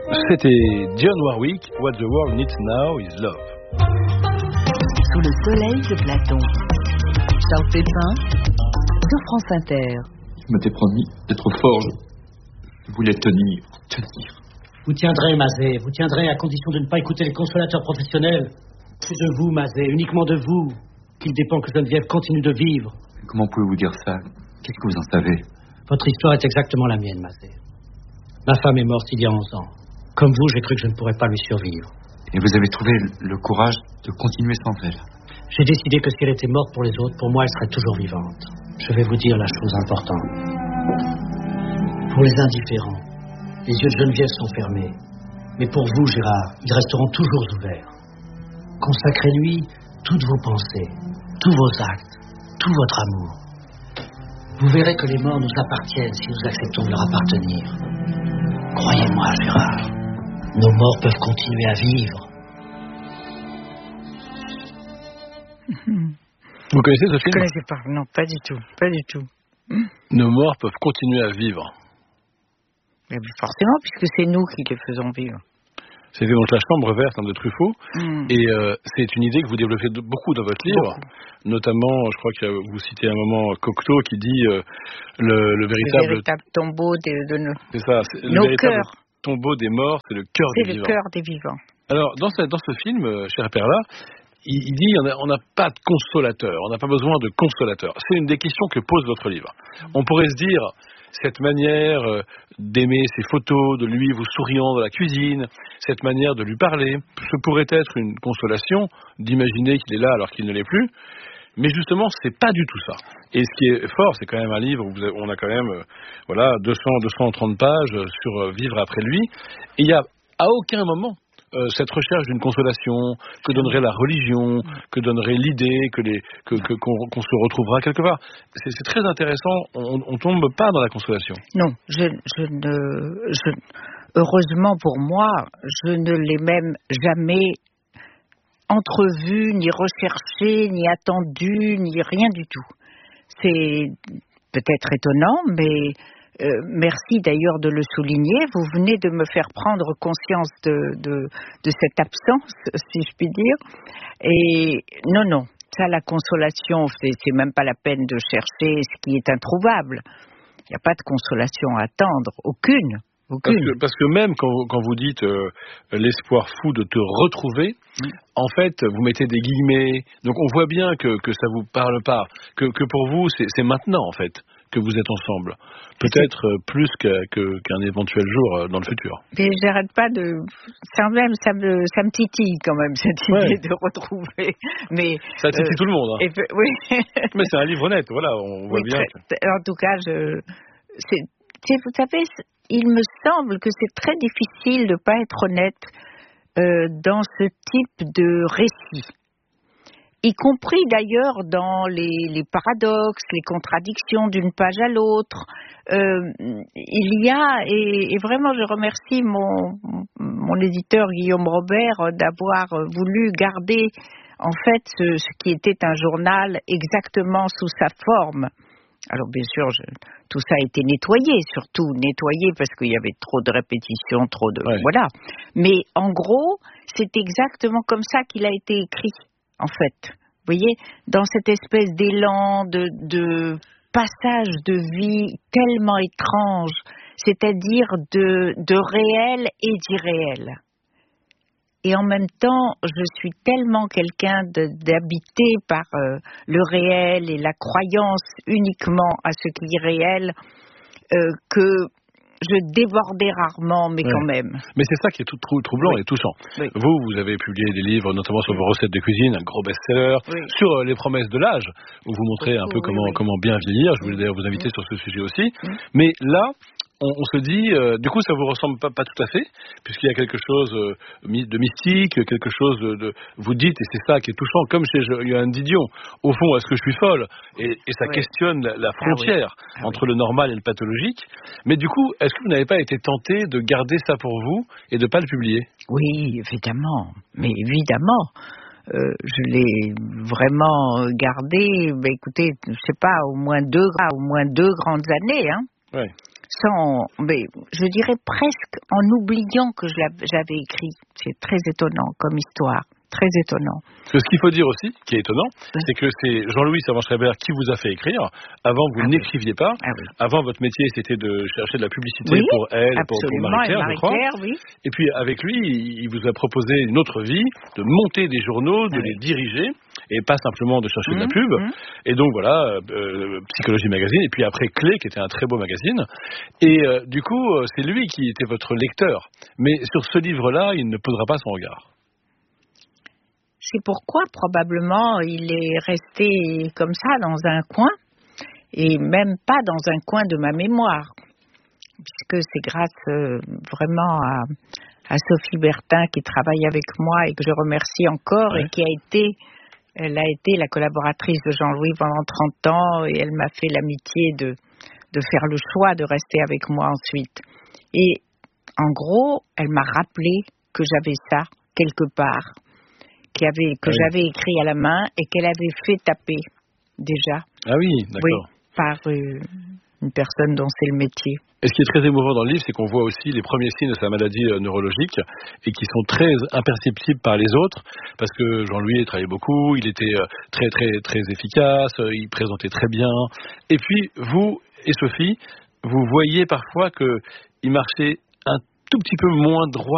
C'était Dionne Warwick, What the World Needs Now is Love. Sous le soleil de Platon. Charles Pépin, sur France Inter. Je m'étais promis d'être fort, je voulais tenir. Vous tiendrez, Mazet, vous tiendrez à condition de ne pas écouter les consolateurs professionnels. C'est de vous, Mazet, uniquement de vous, qu'il dépend que Geneviève continue de vivre. Comment pouvez-vous dire ça? Qu'est-ce que vous en savez? Votre histoire est exactement la mienne, Mazet. Ma femme est morte il y a 11 ans. Comme vous, j'ai cru que je ne pourrais pas lui survivre. Et vous avez trouvé le courage de continuer sans elle? J'ai décidé que si elle était morte pour les autres, pour moi, elle serait toujours vivante. Je vais vous dire la chose importante. Pour les indifférents, les yeux de Geneviève sont fermés. Mais pour vous, Gérard, ils resteront toujours ouverts. Consacrez-lui toutes vos pensées, tous vos actes, tout votre amour. Vous verrez que les morts nous appartiennent si nous acceptons de leur appartenir. Croyez-moi, Gérard, nos morts peuvent continuer à vivre. Vous connaissez ce film? Je ne connaissais pas, non, pas du tout, pas du tout. Nos morts peuvent continuer à vivre. Mais forcément, puisque c'est nous qui les faisons vivre. C'était donc La Chambre verte de Truffaut. Et c'est une idée que vous développez beaucoup dans votre livre. Notamment, je crois que vous citez à un moment Cocteau qui dit le véritable tombeau de nos... C'est ça, nos cœurs. Tombeau des morts, c'est le cœur des vivants. C'est le cœur des vivants. Alors, dans ce film, cher Perla, il dit on n'a pas de consolateur, on n'a pas besoin de consolateur. C'est une des questions que pose votre livre. On pourrait se dire, cette manière d'aimer ses photos, de lui vous souriant dans la cuisine, cette manière de lui parler, ce pourrait être une consolation d'imaginer qu'il est là alors qu'il ne l'est plus. Mais justement, c'est pas du tout ça. Et ce qui est fort, c'est quand même un livre où on a quand même 230 pages sur vivre après lui. Et il y a à aucun moment cette recherche d'une consolation que donnerait la religion, que donnerait l'idée qu'on se retrouvera quelque part. C'est très intéressant. On tombe pas dans la consolation. Non, heureusement pour moi, je ne l'ai même jamais entrevu, ni recherché, ni attendu, ni rien du tout. C'est peut-être étonnant, mais merci d'ailleurs de le souligner. Vous venez de me faire prendre conscience de cette absence, si je puis dire. Et non, ça, la consolation, c'est même pas la peine de chercher ce qui est introuvable. Il n'y a pas de consolation à attendre, aucune. Parce que même quand vous dites l'espoir fou de te retrouver, en fait, vous mettez des guillemets. Donc on voit bien que ça vous parle pas. Que pour vous, c'est maintenant, en fait, que vous êtes ensemble. Peut-être plus qu'un éventuel jour dans le futur. Mais j'arrête pas de... Ça me titille quand même, cette idée de retrouver. Mais, ça titille tout le monde. Hein. Oui. Mais c'est un livre honnête, voilà, on voit bien. En tout cas, vous savez, il me semble que c'est très difficile de ne pas être honnête dans ce type de récit. Y compris d'ailleurs dans les paradoxes, les contradictions d'une page à l'autre. Il y a, et vraiment je remercie mon éditeur Guillaume Robert d'avoir voulu garder en fait ce qui était un journal exactement sous sa forme. Alors bien sûr, tout ça a été nettoyé, surtout nettoyé parce qu'il y avait trop de répétitions, voilà. Mais en gros, c'est exactement comme ça qu'il a été écrit, en fait. Vous voyez, dans cette espèce d'élan de passage de vie tellement étrange, c'est-à-dire de réel et d'irréel. Et en même temps, je suis tellement quelqu'un d'habité par le réel et la croyance uniquement à ce qui est réel que je débordais rarement, mais quand même. Mais c'est ça qui est tout troublant et touchant. Oui. Vous avez publié des livres, notamment sur vos recettes de cuisine, un gros best-seller, sur les promesses de l'âge, où vous montrez un peu comment bien vieillir. Je voulais d'ailleurs vous inviter sur ce sujet aussi. Mais là, on se dit, du coup, ça vous ressemble pas tout à fait, puisqu'il y a quelque chose de mystique, quelque chose de... Vous dites, et c'est ça qui est touchant, comme chez Yoann Didion, au fond, est-ce que je suis folle? Et ça questionne la frontière entre le normal et le pathologique. Mais du coup, est-ce que vous n'avez pas été tenté de garder ça pour vous et de pas le publier? Oui, évidemment. Mais évidemment. Je l'ai vraiment gardé, écoutez, je sais pas, au moins deux grandes années, hein. Ouais. mais je dirais presque en oubliant que j'avais écrit. C'est très étonnant comme histoire. Très étonnant. Parce que ce qu'il faut dire aussi, qui est étonnant, c'est que c'est Jean-Louis Servan-Schreiber qui vous a fait écrire. Avant, vous n'écriviez pas. Avant, votre métier, c'était de chercher de la publicité pour elle, pour Marie-Claire, je crois. Et puis, avec lui, il vous a proposé une autre vie, de monter des journaux, de les diriger, et pas simplement de chercher de la pub. Et donc, voilà, Psychologie Magazine, et puis après Clé, qui était un très beau magazine. Et du coup, c'est lui qui était votre lecteur. Mais sur ce livre-là, il ne posera pas son regard. C'est pourquoi probablement il est resté comme ça dans un coin, et même pas dans un coin de ma mémoire, puisque c'est grâce vraiment à Sophie Bertin qui travaille avec moi et que je remercie encore et elle a été la collaboratrice de Jean-Louis pendant 30 ans et elle m'a fait l'amitié de faire le choix de rester avec moi ensuite. Et en gros, elle m'a rappelé que j'avais ça quelque part. Que j'avais écrit à la main et qu'elle avait fait taper déjà. Ah oui, d'accord. Oui, par une personne dont c'est le métier. Et ce qui est très émouvant dans le livre, c'est qu'on voit aussi les premiers signes de sa maladie neurologique et qui sont très imperceptibles par les autres, parce que Jean-Louis travaillait beaucoup, il était très très très efficace, il présentait très bien. Et puis vous et Sophie, vous voyez parfois qu'il marchait un tout petit peu moins droit